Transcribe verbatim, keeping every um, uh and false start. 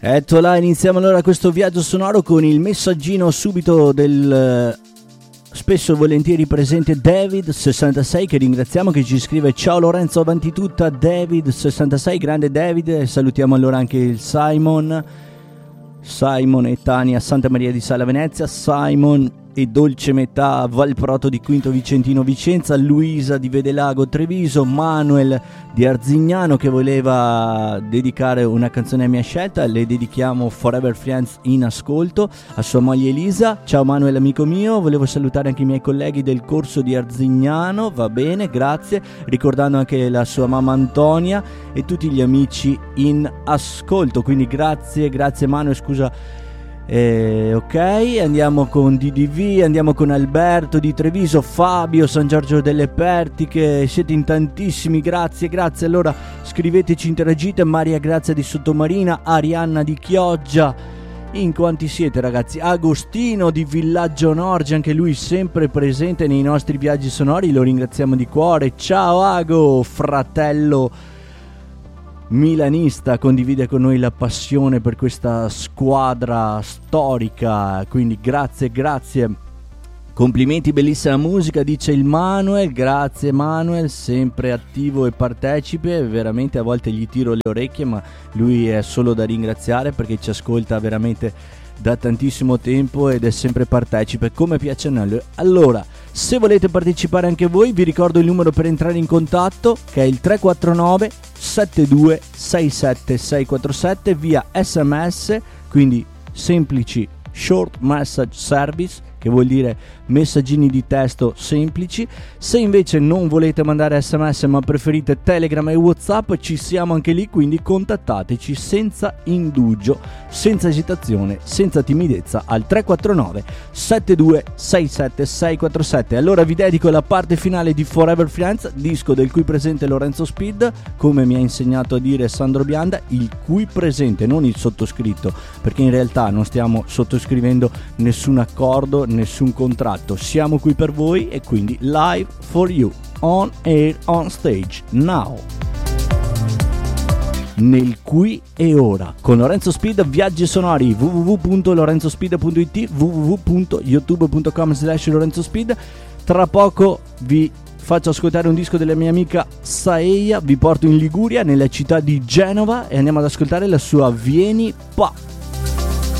Ecco là, iniziamo allora questo viaggio sonoro con il messaggino subito del uh, spesso e volentieri presente David sessantasei, che ringraziamo, che ci scrive: ciao Lorenzo, avanti tutta. David sessantasei, grande David. Salutiamo allora anche il Simon Simon e Tania Santa Maria di Sala Venezia, Simon e Dolce Metà Valproto di Quinto Vicentino Vicenza, Luisa di Vedelago Treviso, Manuel di Arzignano che voleva dedicare una canzone a mia scelta. Le dedichiamo Forever Friends in ascolto a sua moglie Elisa. Ciao Manuel, amico mio. Volevo salutare anche i miei colleghi del corso di Arzignano, va bene, grazie, ricordando anche la sua mamma Antonia e tutti gli amici in ascolto, quindi grazie, grazie Manuel, scusa. Eh, ok, andiamo con D D V, andiamo con Alberto di Treviso, Fabio, San Giorgio delle Pertiche, siete in tantissimi, grazie, grazie. Allora scriveteci, interagite. Maria Grazia di Sottomarina, Arianna di Chioggia, in quanti siete ragazzi? Agostino di Villaggio Norge, anche lui sempre presente nei nostri viaggi sonori, lo ringraziamo di cuore. Ciao Ago, fratello milanista, condivide con noi la passione per questa squadra storica, quindi grazie, grazie, complimenti, bellissima musica, dice il Manuel. Grazie Manuel, sempre attivo e partecipe, veramente a volte gli tiro le orecchie, ma lui è solo da ringraziare perché ci ascolta veramente da tantissimo tempo ed è sempre partecipe, come piace a noi. Allora, se volete partecipare anche voi, vi ricordo il numero per entrare in contatto, che è il tre quattro nove sette due sei sette sei quattro sette via sms, quindi semplici short message service, che vuol dire messaggini di testo semplici. Se invece non volete mandare sms ma preferite Telegram e WhatsApp, ci siamo anche lì, quindi contattateci senza indugio, senza esitazione, senza timidezza al tre quattro nove sette due sei sette sei quattro sette. Allora vi dedico la parte finale di Forever Friends, disco del cui presente Lorenzo Speed, come mi ha insegnato a dire Sandro Bianda, il cui presente, non il sottoscritto, perché in realtà non stiamo sottoscrivendo nessun accordo, nessun contratto, siamo qui per voi e quindi live for you, on air, on stage, now. Nel qui e ora con Lorenzo Speed, viaggi sonori, w w w punto lorenzo speed punto i t, w w w punto youtube punto com slash lorenzo speed. Tra poco vi faccio ascoltare un disco della mia amica Saeia, vi porto in Liguria, nella città di Genova, e andiamo ad ascoltare la sua Vieni Pa.